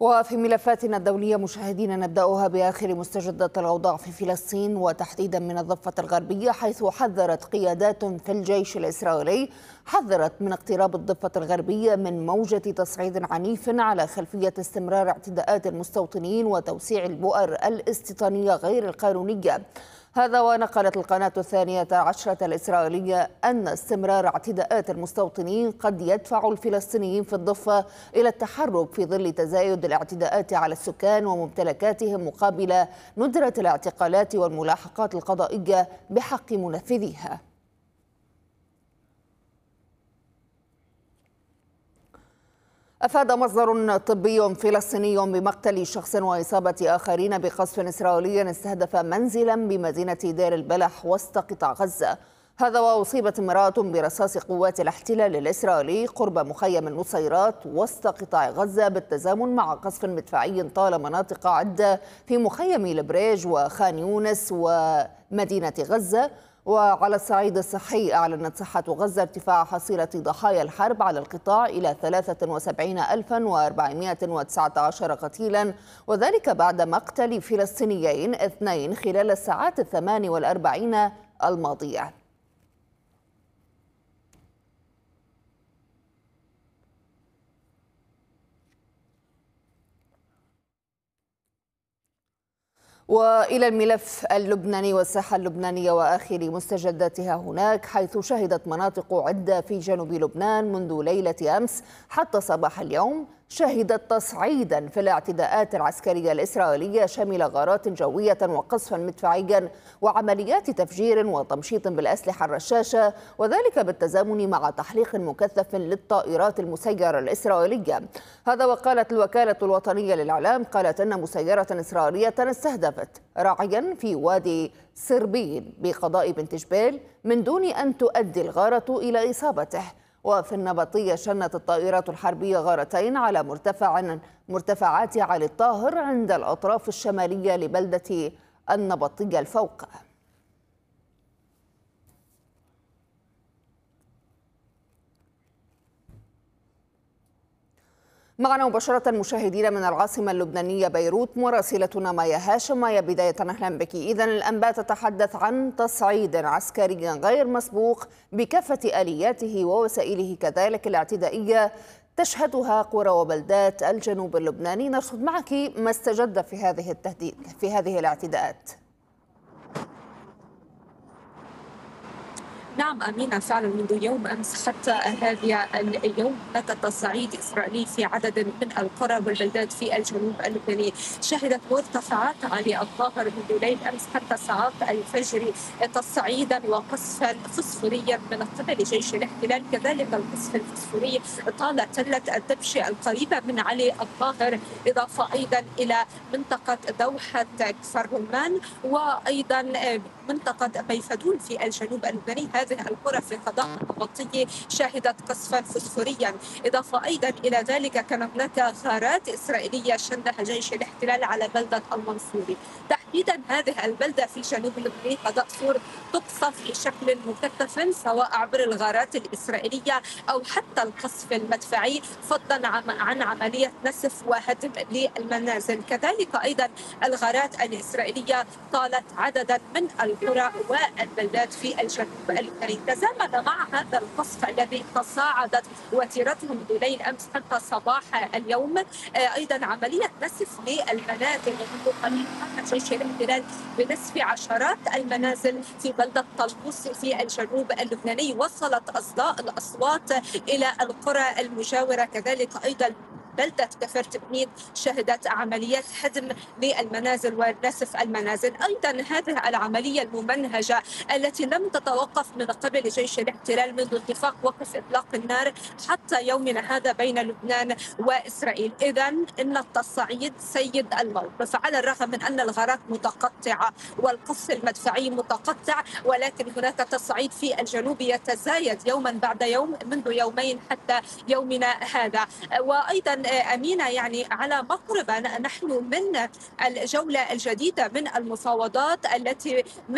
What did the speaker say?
وفي ملفاتنا الدولية مشاهدينا نبدأها بآخر مستجدات الأوضاع في فلسطين وتحديدا من الضفة الغربية، حيث حذرت قيادات في الجيش الإسرائيلي من اقتراب الضفة الغربية من موجة تصعيد عنيف على خلفية استمرار اعتداءات المستوطنين وتوسيع البؤر الاستيطانية غير القانونية. هذا ونقلت القناة 12 الإسرائيلية أن استمرار اعتداءات المستوطنين قد يدفع الفلسطينيين في الضفة إلى التحرك في ظل تزايد الاعتداءات على السكان وممتلكاتهم مقابل ندرة الاعتقالات والملاحقات القضائية بحق منفذيها. أفاد مصدر طبي فلسطيني بمقتل شخص وإصابة آخرين بقصف إسرائيلي استهدف منزلا بمدينة دير البلح وسط قطاع غزة. هذا وأصيبت امرأة برصاص قوات الاحتلال الإسرائيلي قرب مخيم النصيرات وسط قطاع غزة، بالتزامن مع قصف مدفعي طال مناطق عدة في مخيم البريج وخان يونس ومدينة غزة. وعلى الصعيد الصحي، أعلنت صحة غزة ارتفاع حصيلة ضحايا الحرب على القطاع إلى 73,419 قتيلا، وذلك بعد مقتل فلسطينيين 2 خلال الساعات 48 الماضية. وإلى الملف اللبناني والساحة اللبنانية وآخر مستجداتها هناك، حيث شهدت مناطق عدة في جنوب لبنان منذ ليلة أمس حتى صباح اليوم شهدت تصعيدا في الاعتداءات العسكرية الإسرائيلية، شاملة غارات جوية وقصفا مدفعيا وعمليات تفجير وتمشيط بالأسلحة الرشاشة، وذلك بالتزامن مع تحليق مكثف للطائرات المسيرة الإسرائيلية. هذا وقالت الوكالة الوطنية للإعلام أن مسيرة إسرائيلية استهدفت راعيا في وادي سربين بقضاء بنت جبيل من دون أن تؤدي الغارة إلى إصابته. وفي النبطية شنت الطائرات الحربية غارتين على مرتفعات علي الطاهر عند الأطراف الشمالية لبلدة النبطية الفوق. معنا مباشرة مشاهدينا من العاصمة اللبنانية بيروت مراسلتنا مايا هاشم. مايا، بداية أهلا بك. إذن الأنباء تتحدث عن تصعيد عسكري غير مسبوق بكافة آلياته ووسائله كذلك الاعتدائية تشهدها قرى وبلدات الجنوب اللبناني. نرصد معك ما استجد في هذه الاعتداءات. نعم أمينة، فعلا منذ يوم أمس حتى هذا اليوم هناك تصعيد إسرائيلي في عدد من القرى والبلدات في الجنوب اللبناني. شهدت مرتفعات علي الطاهر منذ ليل أمس حتى ساعات الفجر تصعيدا وقصفا فسفوريا من قبل جيش الاحتلال، كذلك القصف الفسفوري طال تلة الدبشة القريبة من علي الطاهر، إضافة أيضا إلى منطقة دوحة كفر رمان وأيضا منطقة بيفدون في الجنوب اللبناني. هذه القرى في قضاء النبطية شهدت قصفا فسفوريا. إضافة أيضا إلى ذلك كان هناك غارات إسرائيلية شنها جيش الاحتلال على بلدة المنصوري، تحديدا هذه البلدة في جنوب اللبنان قضاء ثور تقصف بشكل مكثف سواء عبر الغارات الإسرائيلية أو حتى القصف المدفعي، فضلا عن عملية نسف وهدم للمنازل. كذلك أيضا الغارات الإسرائيلية طالت عددا من القرى والبلدات في الجنوب اللبناني. تزامن مع هذا القصف الذي تصاعدت وتيرته منذ ليل أمس حتى صباح اليوم أيضا عملية نسف للمنازل. منذ قليل قام جيش الاحتلال بنسف عشرات المنازل في بلدة طلبوس في الجنوب اللبناني. وصلت الأصوات إلى القرى المجاورة، كذلك أيضا بلدة كفر تبنيد شهدت عمليات هدم للمنازل ونسف المنازل. أيضا هذه العملية الممنهجة التي لم تتوقف من قبل جيش الاحتلال منذ اتفاق وقف إطلاق النار حتى يومنا هذا بين لبنان وإسرائيل. إذن إن التصعيد سيد الموقف، على الرغم من أن الغارات متقطعة والقصف المدفعي متقطع، ولكن هناك تصعيد في الجنوب يتزايد يوما بعد يوم منذ يومين حتى يومنا هذا. وأيضا أمينة، يعني على مقربة نحن من الجولة الجديدة من المفاوضات التي